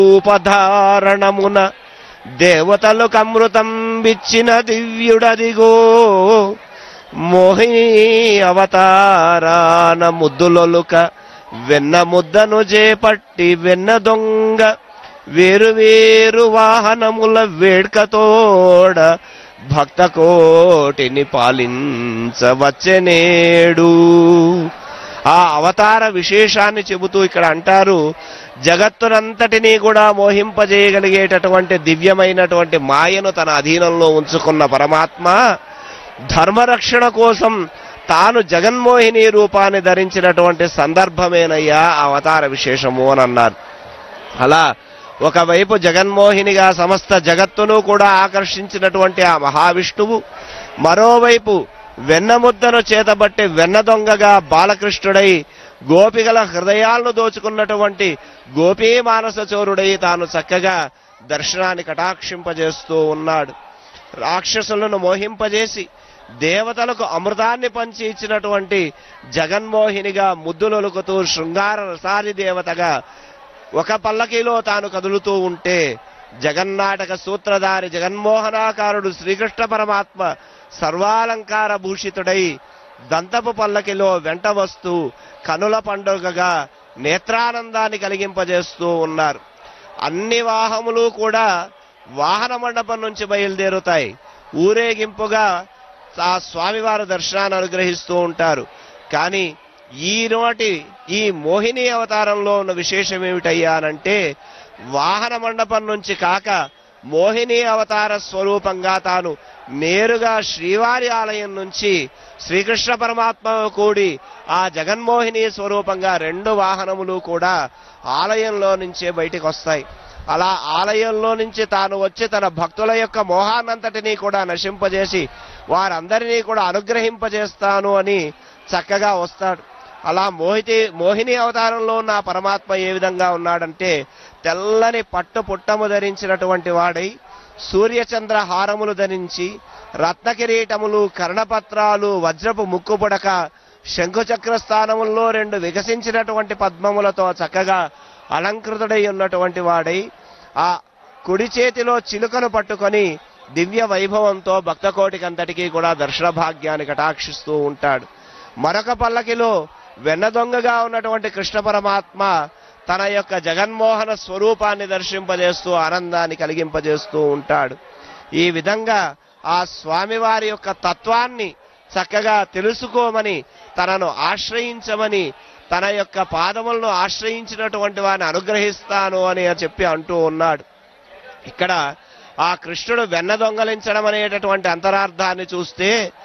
రూపధారణమున దేవతలకు అమృతం బిచ్చిన దివ్యుడదిగో మోహిని అవతారాన ముద్దులొలుక వెన్న ముద్దను చేపట్టి వెన్న దొంగ వేరు వాహనముల వేడ్కతోడ భక్త కోటిని పాలించవచ్చెనేడు. ఆ అవతార విశేషాన్ని చెబుతూ ఇక్కడ అంటారు, జగత్తునంతటినీ కూడా మోహింపజేయగలిగేటటువంటి దివ్యమైనటువంటి మాయను తన అధీనంలో ఉంచుకున్న పరమాత్మ ధర్మరక్షణ కోసం తాను జగన్మోహిని రూపాన్ని ధరించినటువంటి సందర్భమేనయ్యా అవతార విశేషము అని అన్నారు. అలా ఒకవైపు జగన్మోహినిగా సమస్త జగత్తును కూడా ఆకర్షించినటువంటి ఆ మహావిష్ణువు, మరోవైపు వెన్నముద్దను చేతబట్టి వెన్న దొంగగా బాలకృష్ణుడై గోపికల హృదయాలను దోచుకున్నటువంటి గోపీ మానస చోరుడై తాను చక్కగా దర్శనాన్ని కటాక్షింపజేస్తూ ఉన్నాడు. రాక్షసులను మోహింపజేసి దేవతలకు అమృతాన్ని పంచి ఇచ్చినటువంటి జగన్మోహినిగా ముద్దులొలుకుతూ శృంగార రసాది దేవతగా ఒక పల్లకిలో తాను కదులుతూ ఉంటే, జగన్నాటక సూత్రధారి జగన్మోహనాకారుడు శ్రీకృష్ణ పరమాత్మ సర్వాలంకార భూషితుడై దంతపు పల్లకిలో వెంట వస్తూ కనుల పండుగగా నేత్రానందాన్ని కలిగింపజేస్తూ ఉన్నారు. అన్ని వాహములు కూడా వాహన మండపం నుంచి బయలుదేరుతాయి. ఊరేగింపుగా ఆ స్వామివారు దర్శనాన్ని అనుగ్రహిస్తూ ఉంటారు. కానీ ఈ మోహిని అవతారంలో ఉన్న విశేషం ఏమిటయ్యా అనంటే, వాహన మండపం నుంచి కాక మోహిని అవతార స్వరూపంగా తాను నేరుగా శ్రీవారి ఆలయం నుంచి శ్రీకృష్ణ పరమాత్మ కూడి ఆ జగన్మోహిని స్వరూపంగా రెండు వాహనములు కూడా ఆలయంలో నుంచే బయటికి వస్తాయి. అలా ఆలయంలో నుంచి తాను వచ్చి తన భక్తుల యొక్క మోహాన్నంతటినీ కూడా నశింపజేసి వారందరినీ కూడా అనుగ్రహింపజేస్తాను అని చక్కగా వస్తాడు. అలా మోహిని అవతారంలో ఉన్న పరమాత్మ ఏ విధంగా ఉన్నాడంటే, తెల్లని పట్టు పుట్టము ధరించినటువంటి వాడై సూర్యచంద్ర హారములు ధరించి రత్న కిరీటములు, కర్ణపత్రాలు, వజ్రపు ముక్కుపుడక, శంఖుచక్ర స్థానముల్లో రెండు వికసించినటువంటి పద్మములతో చక్కగా అలంకృతుడై ఉన్నటువంటి వాడై ఆ కుడి చేతిలో చిలుకను పట్టుకొని దివ్య వైభవంతో భక్తకోటికంతటికీ కూడా దర్శన భాగ్యాన్ని కటాక్షిస్తూ ఉంటాడు. మరొక పల్లకిలో వెన్న దొంగగా ఉన్నటువంటి కృష్ణ పరమాత్మ తన యొక్క జగన్మోహన స్వరూపాన్ని దర్శింపజేస్తూ ఆనందాన్ని కలిగింపజేస్తూ ఉంటాడు. ఈ విధంగా ఆ స్వామివారి యొక్క తత్వాన్ని చక్కగా తెలుసుకోమని, తనను ఆశ్రయించమని, తన యొక్క పాదములను ఆశ్రయించినటువంటి వారిని అనుగ్రహిస్తాను అని చెప్పి అంటూ ఉన్నాడు. ఇక్కడ ఆ కృష్ణుడు వెన్న దొంగలించడం అనేటటువంటి అంతరార్థాన్ని చూస్తే,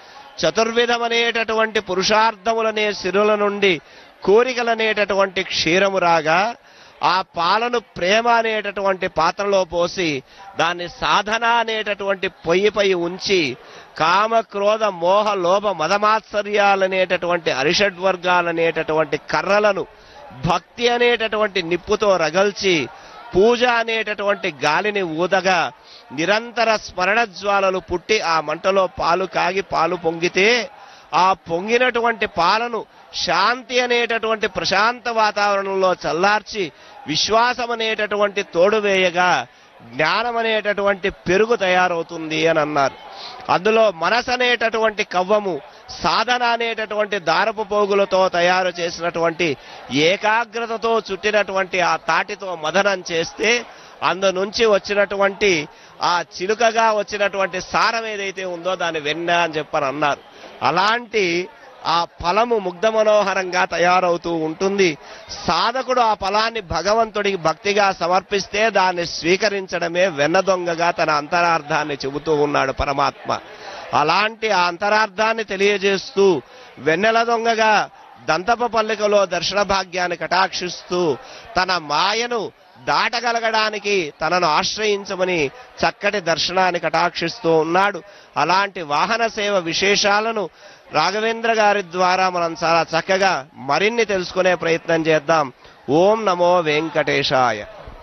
చతుర్విధమనేటటువంటి పురుషార్థములనే సిరుల నుండి కోరికలనేటటువంటి క్షీరము రాగా ఆ పాలను ప్రేమ అనేటటువంటి పాత్రలో పోసి దాన్ని సాధన అనేటటువంటి పొయ్యిపై ఉంచి కామ క్రోధ మోహ లోభ మదమాత్సర్యాలనేటటువంటి అరిషడ్వర్గాలనేటటువంటి కర్రలను భక్తి అనేటటువంటి నిప్పుతో రగల్చి పూజ అనేటటువంటి గాలిని ఊదగా నిరంతర స్మరణ జ్వాలలు పుట్టి ఆ మంటలో పాలు కాగి పాలు పొంగితే ఆ పొంగినటువంటి పాలను శాంతి అనేటటువంటి ప్రశాంత వాతావరణంలో చల్లార్చి విశ్వాసం అనేటటువంటి తోడు వేయగా జ్ఞానం అనేటటువంటి పెరుగు తయారవుతుంది అని అన్నారు. అందులో మనసు అనేటటువంటి కవ్వము సాధన అనేటటువంటి దారపు పోగులతో తయారు చేసినటువంటి ఏకాగ్రతతో చుట్టినటువంటి ఆ తాటితో మదనం చేస్తే అందు నుంచి వచ్చినటువంటి ఆ చిలుకగా వచ్చినటువంటి సారం ఏదైతే ఉందో దాన్ని వెన్న అని చెప్పని అన్నారు. అలాంటి ఆ ఫలము ముగ్ధ మనోహరంగా తయారవుతూ ఉంటుంది. సాధకుడు ఆ ఫలాన్ని భగవంతుడికి భక్తిగా సమర్పిస్తే దాన్ని స్వీకరించడమే వెన్న దొంగగా తన అంతరార్థాన్ని చెబుతూ ఉన్నాడు పరమాత్మ. అలాంటి ఆ అంతరార్థాన్ని తెలియజేస్తూ వెన్నెల దొంగగా దంతప పల్లికలో దర్శన భాగ్యాన్ని కటాక్షిస్తూ తన మాయను దాటగలగడానికి తనను ఆశ్రయించమని చక్కటి దర్శనాన్ని కటాక్షిస్తూ ఉన్నాడు. అలాంటి వాహన సేవ విశేషాలను రాఘవేంద్ర గారి ద్వారా మనం చాలా చక్కగా మరిన్ని తెలుసుకునే ప్రయత్నం చేద్దాం. ఓం నమో వెంకటేశాయ.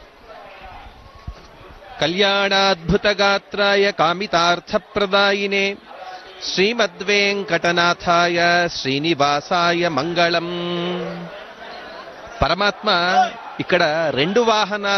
కళ్యాణాద్భుతగాత్రాయ కామితార్థప్రదాయినే శ్రీమద్వేంకటనాథాయ శ్రీనివాసాయ మంగళం. పరమాత్మ ఇక్కడ రెండు వాహనాలు